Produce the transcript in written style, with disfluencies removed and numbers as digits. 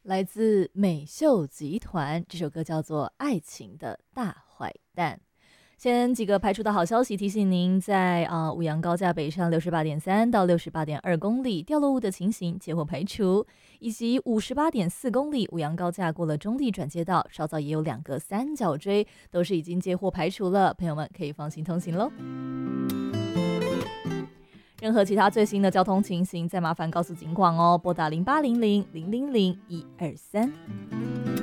来自美秀集团，这首歌叫做《爱情的大坏蛋》。先几个排除的好消息提醒您，在五羊高架北上68.3到68.2公里掉落物的情形接获排除，以及58.4公里五羊高架过了中立转接道，稍早也有2个三角锥，都是已经接获排除了，朋友们可以放心通行喽。任何其他最新的交通情形，再麻烦告诉警广哦，拨打0800 000 123。